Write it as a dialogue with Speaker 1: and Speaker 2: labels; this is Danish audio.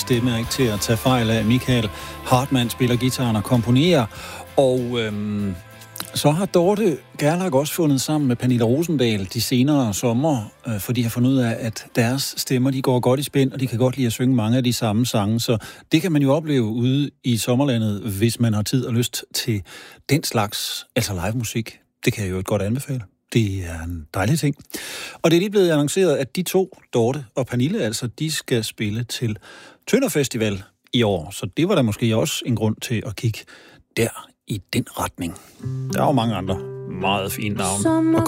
Speaker 1: stemme er ikke til at tage fejl af. Michael Hartmann spiller guitaren og komponerer, og så har Dorte Gerlach også fundet sammen med Pernille Rosendahl de senere sommer, for de har fundet ud af, at deres stemmer, de går godt i spænd, og de kan godt lide at synge mange af de samme sange, så det kan man jo opleve ude i sommerlandet, hvis man har tid og lyst til den slags, altså live musik. Det kan jeg jo godt anbefale. Det er en dejlig ting. Og det er lige blevet annonceret, at de to, Dorte og Pernille, altså, de skal spille til Tønder Festival i år. Så det var der måske også en grund til at kigge der i den retning. Der er jo mange andre meget fine navne at